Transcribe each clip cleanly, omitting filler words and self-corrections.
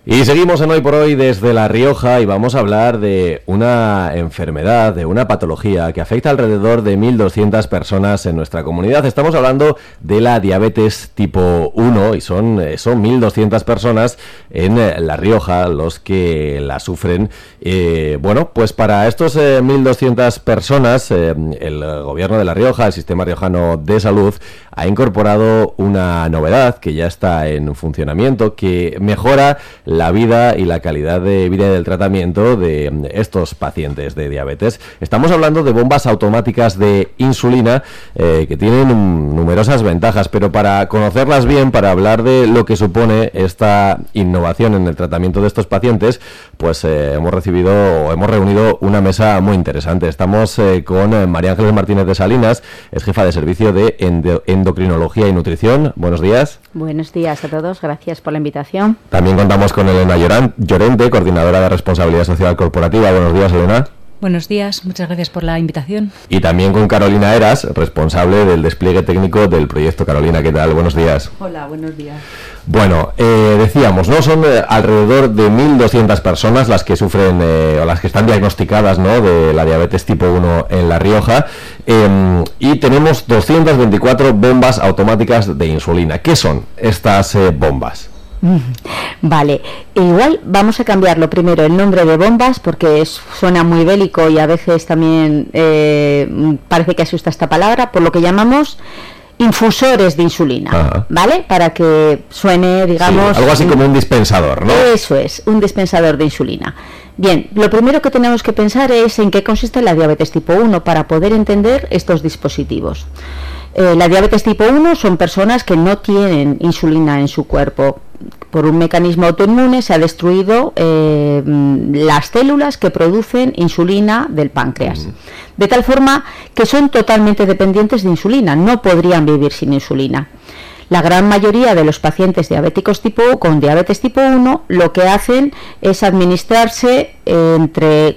Y seguimos en Hoy por Hoy desde La Rioja y vamos a hablar de una enfermedad, de una patología que afecta alrededor de 1.200 personas en nuestra comunidad. Estamos hablando de la diabetes tipo 1 y son 1.200 personas en La Rioja los que la sufren. Bueno, pues para estos 1.200 personas, el gobierno de La Rioja, el Sistema Riojano de Salud, ha incorporado una novedad que ya está en funcionamiento, que mejora la vida y la calidad de vida y del tratamiento de estos pacientes de diabetes. Estamos hablando de bombas automáticas de insulina que tienen numerosas ventajas, pero para conocerlas bien, para hablar de lo que supone esta innovación en el tratamiento de estos pacientes, pues hemos reunido una mesa muy interesante. Estamos con María Ángeles Martínez de Salinas, es jefa de servicio de endocrinología y nutrición. Buenos días. Buenos días a todos, gracias por la invitación. También contamos con Elena Llorente, coordinadora de responsabilidad social corporativa. Buenos días, Elena. Buenos días, muchas gracias por la invitación. Y también con Carolina Eras, responsable del despliegue técnico del proyecto. Carolina, ¿qué tal? Buenos días. Hola, buenos días. Bueno, decíamos, ¿no? Son alrededor de 1.200 personas las que sufren o las que están diagnosticadas, ¿no?, de la diabetes tipo 1 en La Rioja, y tenemos 224 bombas automáticas de insulina. ¿Qué son estas bombas? Vale, igual vamos a cambiarlo primero el nombre de bombas porque suena muy bélico y a veces también parece que asusta esta palabra, por lo que llamamos infusores de insulina. Ajá. ¿Vale? Para que suene, digamos... Sí, algo así como un dispensador, ¿no? Eso es, un dispensador de insulina. Bien, lo primero que tenemos que pensar es en qué consiste la diabetes tipo 1 para poder entender estos dispositivos. La diabetes tipo 1 son personas que no tienen insulina en su cuerpo. Por un mecanismo autoinmune se ha destruido las células que producen insulina del páncreas. De tal forma que son totalmente dependientes de insulina, no podrían vivir sin insulina. La gran mayoría de los pacientes diabéticos con diabetes tipo 1 lo que hacen es administrarse entre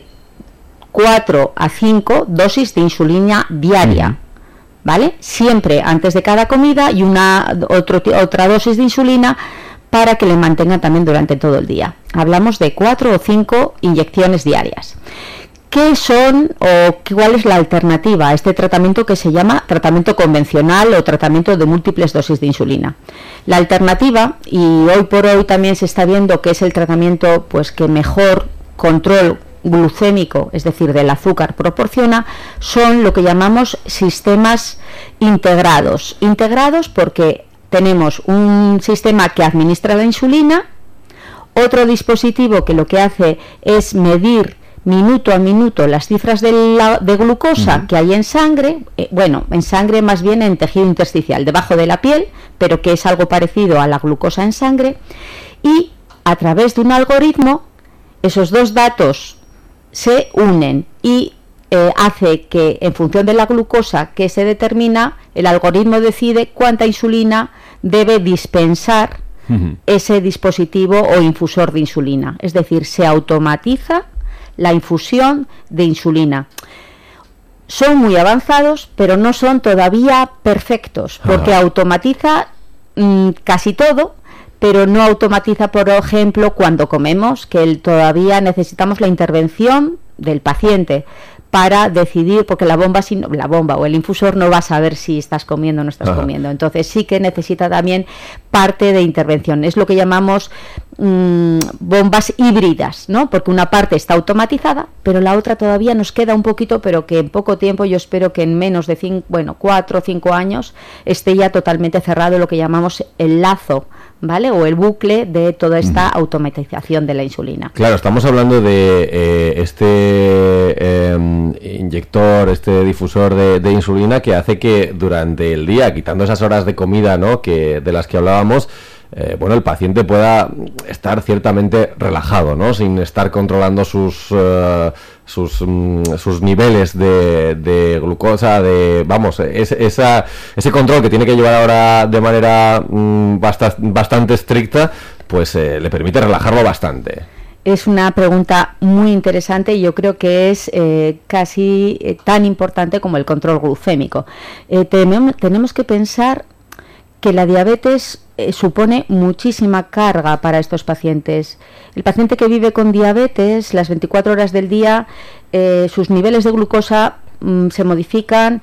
4 a 5 dosis de insulina diaria. ¿Vale? Siempre antes de cada comida y otra dosis de insulina para que le mantengan también durante todo el día. Hablamos de 4 o 5 inyecciones diarias. ¿Qué son o cuál es la alternativa a este tratamiento que se llama tratamiento convencional o tratamiento de múltiples dosis de insulina? La alternativa, y hoy por hoy también se está viendo que es el tratamiento pues que mejor control glucémico, es decir, del azúcar proporciona, son lo que llamamos sistemas integrados. Integrados porque tenemos un sistema que administra la insulina, otro dispositivo que lo que hace es medir minuto a minuto las cifras de glucosa que hay en sangre, en sangre más bien en tejido intersticial, debajo de la piel, pero que es algo parecido a la glucosa en sangre, y a través de un algoritmo esos dos datos se unen y hace que en función de la glucosa que se determina, el algoritmo decide cuánta insulina debe dispensar ese dispositivo o infusor de insulina. Es decir, se automatiza la infusión de insulina. Son muy avanzados, pero no son todavía perfectos, porque automatiza casi todo, pero no automatiza, por ejemplo, cuando comemos, que todavía necesitamos la intervención del paciente para decidir, porque la bomba o el infusor no va a saber si estás comiendo o no estás comiendo. Entonces sí que necesita también parte de intervención. Es lo que llamamos bombas híbridas, ¿no? Porque una parte está automatizada, pero la otra todavía nos queda un poquito, pero que en poco tiempo, yo espero que en menos de 4 o 5 años esté ya totalmente cerrado lo que llamamos el lazo, ¿vale? O el bucle de toda esta automatización de la insulina. Claro, estamos hablando de este inyector, este difusor de insulina que hace que durante el día, quitando esas horas de comida, ¿no?, de las que hablábamos, el paciente pueda estar ciertamente relajado, ¿no?, sin estar controlando sus niveles de glucosa, ese control que tiene que llevar ahora de manera bastante estricta, pues le permite relajarlo bastante. Es una pregunta muy interesante y yo creo que es casi tan importante como el control glucémico. Tenemos que pensar que la diabetes supone muchísima carga para estos pacientes. El paciente que vive con diabetes, las 24 horas del día, sus niveles de glucosa se modifican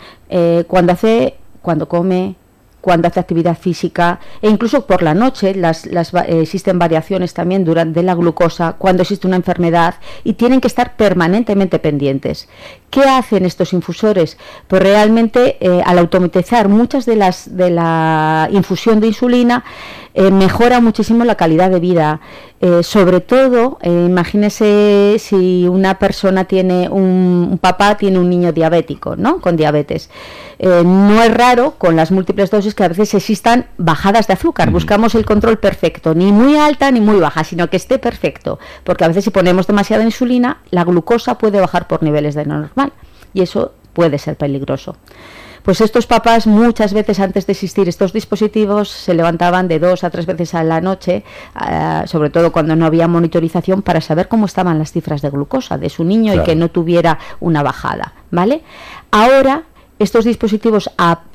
cuando come, cuando hace actividad física, e incluso por la noche existen variaciones también de la glucosa cuando existe una enfermedad, y tienen que estar permanentemente pendientes. ¿Qué hacen estos infusores? Pues realmente al automatizar muchas de la infusión de insulina, mejora muchísimo la calidad de vida. Sobre todo, imagínese si una persona tiene un papá tiene un niño diabético, ¿no? Con diabetes. No es raro con las múltiples dosis que a veces existan bajadas de azúcar. Buscamos el control perfecto, ni muy alta ni muy baja, sino que esté perfecto, porque a veces si ponemos demasiada insulina, la glucosa puede bajar por niveles de lo normal, y eso puede ser peligroso. Pues estos papás muchas veces, antes de existir estos dispositivos, se levantaban de 2 a 3 veces a la noche, sobre todo cuando no había monitorización, para saber cómo estaban las cifras de glucosa de su niño, claro, y que no tuviera una bajada, ¿vale? Ahora estos dispositivos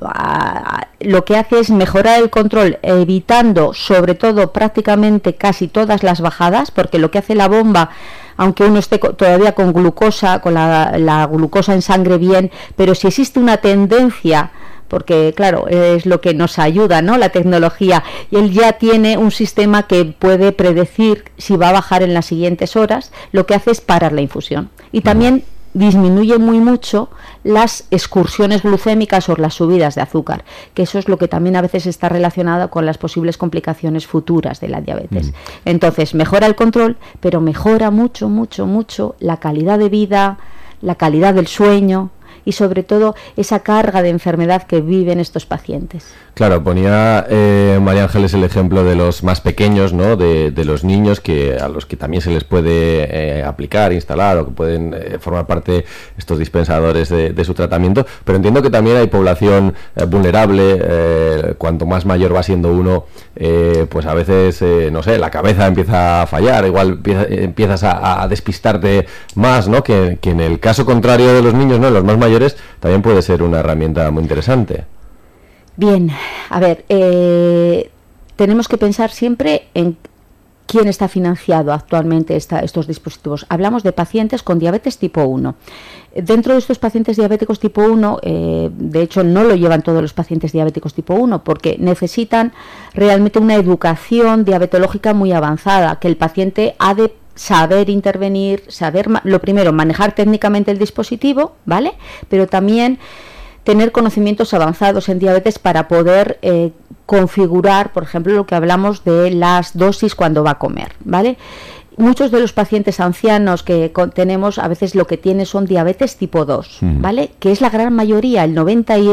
lo que hace es mejorar el control, evitando sobre todo prácticamente casi todas las bajadas, porque lo que hace la bomba, aunque uno esté todavía con glucosa, con la glucosa en sangre bien, pero si existe una tendencia, porque claro, es lo que nos ayuda, ¿no?, la tecnología, y él ya tiene un sistema que puede predecir si va a bajar en las siguientes horas, lo que hace es parar la infusión. Y también disminuye mucho las excursiones glucémicas o las subidas de azúcar, que eso es lo que también a veces está relacionado con las posibles complicaciones futuras de la diabetes. Entonces mejora el control, pero mejora mucho la calidad de vida, la calidad del sueño y sobre todo esa carga de enfermedad que viven estos pacientes. Claro, ponía María Ángeles el ejemplo de los más pequeños, ¿no?, de los niños a los que también se les puede aplicar, instalar, o que pueden formar parte estos dispensadores de su tratamiento, pero entiendo que también hay población vulnerable. Cuanto más mayor va siendo uno, pues a veces, no sé, la cabeza empieza a fallar, igual empiezas a despistarte más, ¿no?, que en el caso contrario de los niños, ¿no?, los más mayores, también puede ser una herramienta muy interesante. Bien, a ver, tenemos que pensar siempre en quién está financiado actualmente estos dispositivos. Hablamos de pacientes con diabetes tipo 1. Dentro de estos pacientes diabéticos tipo 1, de hecho no lo llevan todos los pacientes diabéticos tipo 1, porque necesitan realmente una educación diabetológica muy avanzada, que el paciente ha de saber intervenir, lo primero, manejar técnicamente el dispositivo, ¿vale?, pero también tener conocimientos avanzados en diabetes para poder configurar, por ejemplo, lo que hablamos de las dosis cuando va a comer, ¿vale? Muchos de los pacientes ancianos que tenemos a veces lo que tienen son diabetes tipo 2, ¿vale?, que es la gran mayoría, el 90 y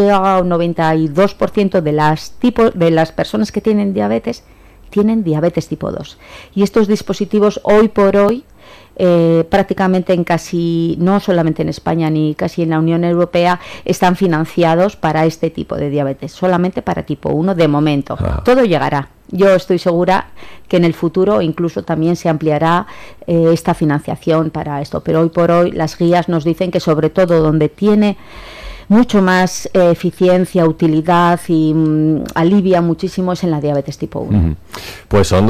92% de las personas que tienen diabetes tipo 2. Y estos dispositivos hoy por hoy, prácticamente en casi, no solamente en España ni casi en la Unión Europea, están financiados para este tipo de diabetes, solamente para tipo 1 de momento. Todo llegará. Yo estoy segura que en el futuro incluso también se ampliará esta financiación para esto, pero hoy por hoy las guías nos dicen que sobre todo donde tiene mucho más eficiencia, utilidad y alivia muchísimo es en la diabetes tipo 1. Pues son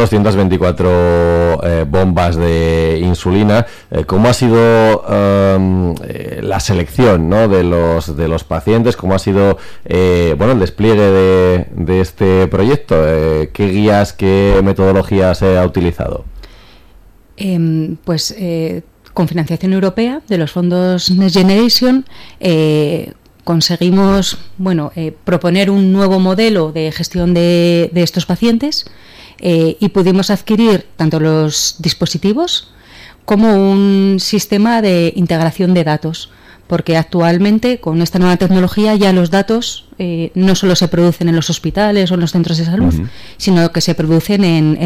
224 bombas de insulina. ¿Cómo ha sido la selección, ¿no?, de los pacientes? ¿Cómo ha sido el despliegue de este proyecto? ¿Qué guías, qué metodología se ha utilizado? Con financiación europea de los fondos Next Generation, conseguimos proponer un nuevo modelo de gestión de estos pacientes, y pudimos adquirir tanto los dispositivos como un sistema de integración de datos, porque actualmente con esta nueva tecnología ya los datos no solo se producen en los hospitales o en los centros de salud, sino que se producen en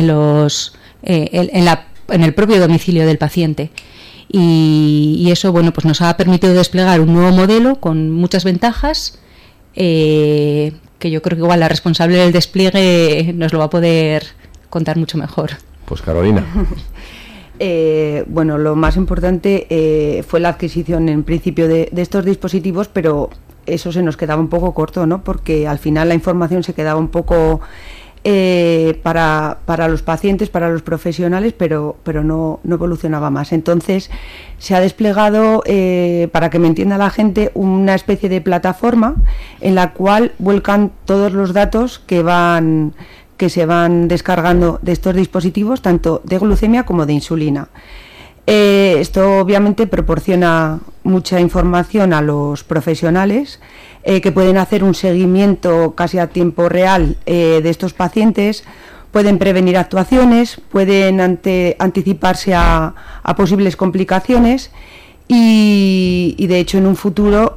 el propio domicilio del paciente. Y eso pues nos ha permitido desplegar un nuevo modelo con muchas ventajas, que yo creo que igual la responsable del despliegue nos lo va a poder contar mucho mejor. Pues Carolina. Lo más importante fue la adquisición en principio de estos dispositivos, pero eso se nos quedaba un poco corto, ¿no?, porque al final la información se quedaba un poco para los pacientes, para los profesionales, pero no evolucionaba más. Entonces se ha desplegado, para que me entienda la gente, una especie de plataforma en la cual vuelcan todos los datos que se van descargando de estos dispositivos, tanto de glucemia como de insulina. Esto obviamente proporciona mucha información a los profesionales, que pueden hacer un seguimiento casi a tiempo real de estos pacientes, pueden prevenir actuaciones, pueden anticiparse a posibles complicaciones y de hecho en un futuro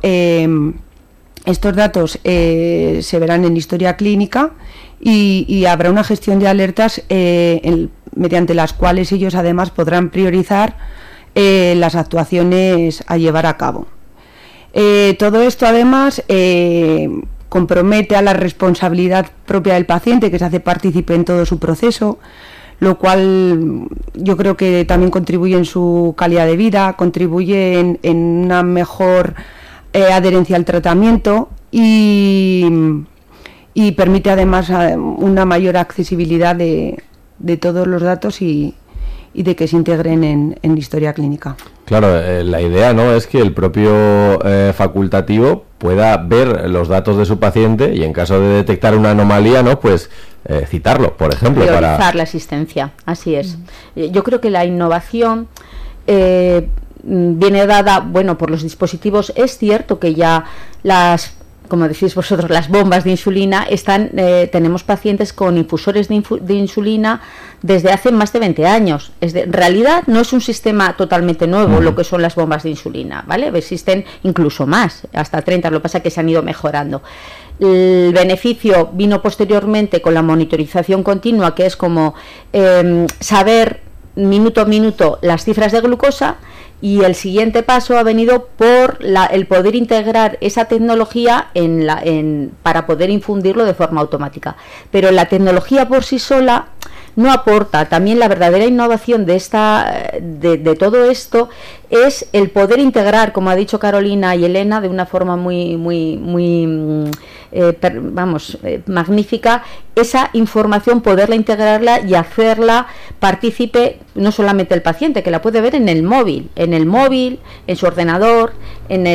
estos datos se verán en historia clínica y habrá una gestión de alertas mediante las cuales ellos además podrán priorizar las actuaciones a llevar a cabo. Todo esto además compromete a la responsabilidad propia del paciente, que se hace partícipe en todo su proceso, lo cual yo creo que también contribuye en su calidad de vida, contribuye en una mejor adherencia al tratamiento y permite además una mayor accesibilidad de todos los datos y de que se integren en historia clínica. Claro, la idea, ¿no?, es que el propio facultativo pueda ver los datos de su paciente y en caso de detectar una anomalía, ¿no?, pues citarlo, por ejemplo. Priorizar la asistencia, así es. Yo creo que la innovación viene dada, bueno, por los dispositivos. Es cierto que ya como decís vosotros, las bombas de insulina tenemos pacientes con infusores de insulina desde hace más de 20 años. En realidad no es un sistema totalmente nuevo lo que son las bombas de insulina, ¿vale? Existen incluso más, hasta 30, lo que pasa es que se han ido mejorando. El beneficio vino posteriormente con la monitorización continua, que es como saber minuto a minuto las cifras de glucosa. Y el siguiente paso ha venido por el poder integrar esa tecnología para poder infundirlo de forma automática. Pero la tecnología por sí sola no aporta. También la verdadera innovación de todo esto es el poder integrar, como ha dicho Carolina y Elena, de una forma muy magnífica, esa información, poderla integrarla y hacerla partícipe no solamente el paciente, que la puede ver en el móvil, en su ordenador, en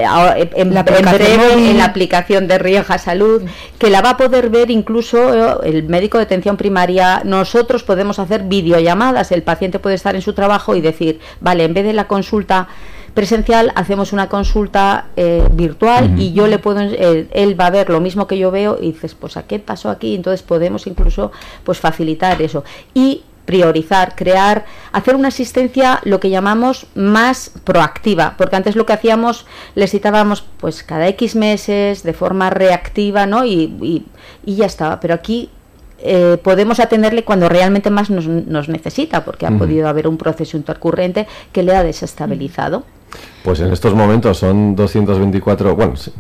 la aplicación de Rioja Salud, que la va a poder ver incluso el médico de atención primaria. Nosotros podemos hacer videollamadas, el paciente puede estar en su trabajo y decir, vale, en vez de la consulta presencial hacemos una consulta virtual y yo le puedo, él va a ver lo mismo que yo veo y dices, pues ¿a qué pasó aquí? Entonces podemos incluso pues facilitar eso y priorizar, hacer una asistencia lo que llamamos más proactiva, porque antes lo que hacíamos, les citábamos pues cada X meses de forma reactiva, ¿no? Y ya estaba, pero aquí podemos atenderle cuando realmente más nos necesita, porque ha podido haber un proceso intercurrente que le ha desestabilizado. Pues en estos momentos son 224, bueno, sí.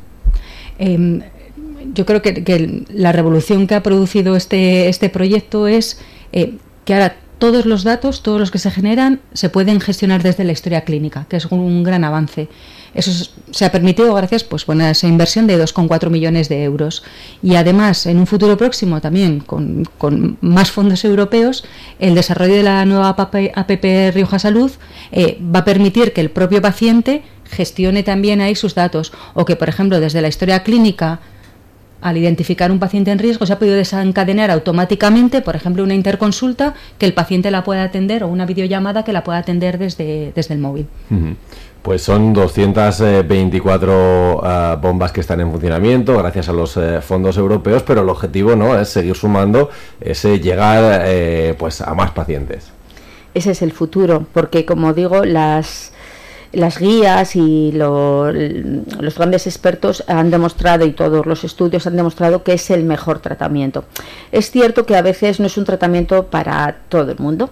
Yo creo que la revolución que ha producido este proyecto es que ahora todos los datos, todos los que se generan, se pueden gestionar desde la historia clínica, que es un gran avance. Eso se ha permitido gracias a esa inversión de 2,4 millones de euros. Y además, en un futuro próximo, también con más fondos europeos, el desarrollo de la nueva APP Rioja Salud va a permitir que el propio paciente gestione también ahí sus datos. O que, por ejemplo, desde la historia clínica, al identificar un paciente en riesgo, se ha podido desencadenar automáticamente, por ejemplo, una interconsulta que el paciente la pueda atender o una videollamada que la pueda atender desde el móvil. Pues son 224 bombas que están en funcionamiento gracias a los fondos europeos, pero el objetivo, ¿no?, es seguir sumando, llegar pues a más pacientes. Ese es el futuro, porque como digo, las guías y los grandes expertos han demostrado, y todos los estudios han demostrado, que es el mejor tratamiento. Es cierto que a veces no es un tratamiento para todo el mundo,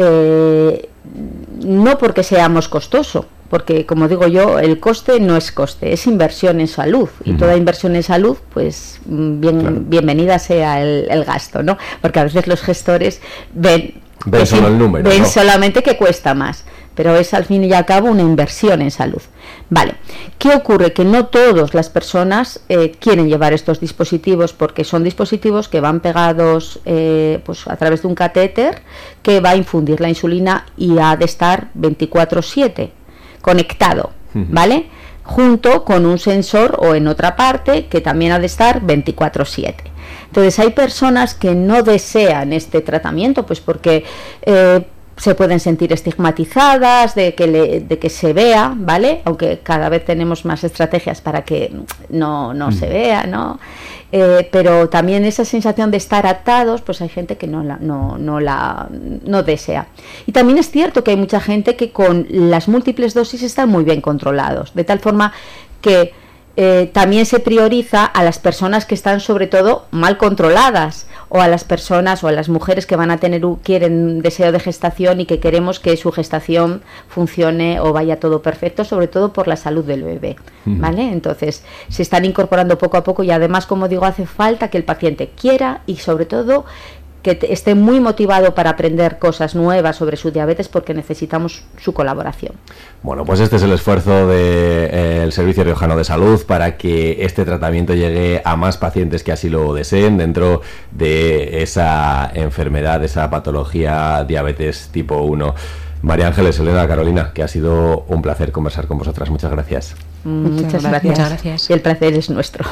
no porque seamos costoso, porque como digo yo, el coste no es coste, es inversión en salud, y toda inversión en salud, pues bienvenida sea el gasto, ¿no? Porque a veces los gestores ven solo el número, ven ¿no? solamente que cuesta más. pero es al fin y al cabo una inversión en salud. Vale, ¿qué ocurre? Que no todas las personas quieren llevar estos dispositivos, porque son dispositivos que van pegados pues a través de un catéter que va a infundir la insulina y ha de estar 24/7 conectado, ¿vale? Junto con un sensor o en otra parte que también ha de estar 24/7. Entonces hay personas que no desean este tratamiento, pues porque se pueden sentir estigmatizadas de que se vea, ¿vale? Aunque cada vez tenemos más estrategias para que no se vea, ¿no? Pero también esa sensación de estar atados, pues hay gente que no desea. Y también es cierto que hay mucha gente que con las múltiples dosis están muy bien controlados, de tal forma que también se prioriza a las personas que están sobre todo mal controladas, o a las personas o a las mujeres que van a quieren deseo de gestación y que queremos que su gestación funcione o vaya todo perfecto, sobre todo por la salud del bebé, ¿vale? Entonces se están incorporando poco a poco y además, como digo, hace falta que el paciente quiera y sobre todo que esté muy motivado para aprender cosas nuevas sobre su diabetes, porque necesitamos su colaboración. Bueno, pues este es el esfuerzo del Servicio Riojano de Salud para que este tratamiento llegue a más pacientes que así lo deseen dentro de esa enfermedad, de esa patología diabetes tipo 1. María Ángeles, Elena, Carolina, que ha sido un placer conversar con vosotras. Muchas gracias. Muchas gracias. Y el placer es nuestro.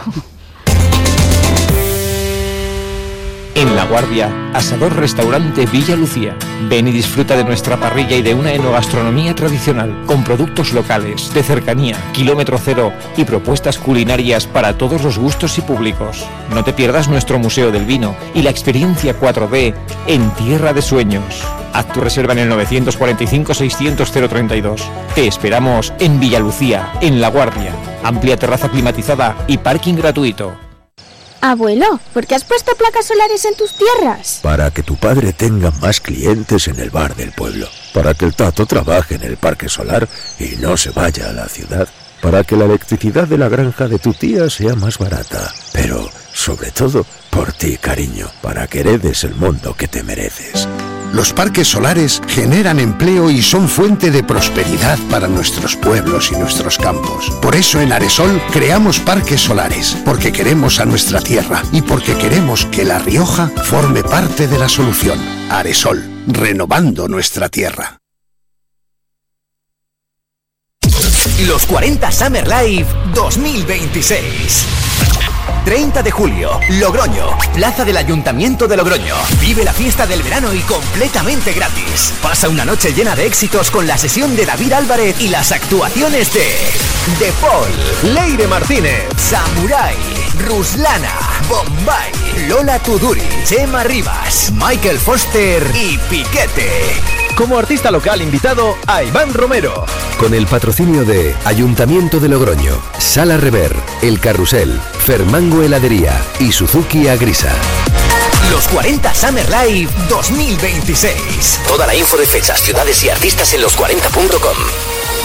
En La Guardia, Asador Restaurante Villa Lucía. Ven y disfruta de nuestra parrilla y de una enogastronomía tradicional, con productos locales, de cercanía, kilómetro cero y propuestas culinarias para todos los gustos y públicos. No te pierdas nuestro Museo del Vino y la experiencia 4D en Tierra de Sueños. Haz tu reserva en el 945-600-032. Te esperamos en Villa Lucía, en La Guardia. Amplia terraza climatizada y parking gratuito. Abuelo, ¿por qué has puesto placas solares en tus tierras? Para que tu padre tenga más clientes en el bar del pueblo. Para que el Tato trabaje en el parque solar y no se vaya a la ciudad. Para que la electricidad de la granja de tu tía sea más barata. Pero, sobre todo, por ti, cariño. Para que heredes el mundo que te mereces. Los parques solares generan empleo y son fuente de prosperidad para nuestros pueblos y nuestros campos. Por eso en Aresol creamos parques solares, porque queremos a nuestra tierra y porque queremos que La Rioja forme parte de la solución. Aresol, renovando nuestra tierra. Los 40 Summer Live 2026. 30 de julio, Logroño, Plaza del Ayuntamiento de Logroño. Vive la fiesta del verano y completamente gratis. Pasa una noche llena de éxitos con la sesión de David Álvarez y las actuaciones de Paul, Leire Martínez, Samurai, Ruslana, Bombay, Lola Tuduri, Chema Rivas, Michael Foster y Piquete. Como artista local invitado a Iván Romero. Con el patrocinio de Ayuntamiento de Logroño, Sala Rever, El Carrusel, Fermango Heladería y Suzuki Agrisa. Los 40 Summer Live 2026. Toda la info de fechas, ciudades y artistas en los40.com.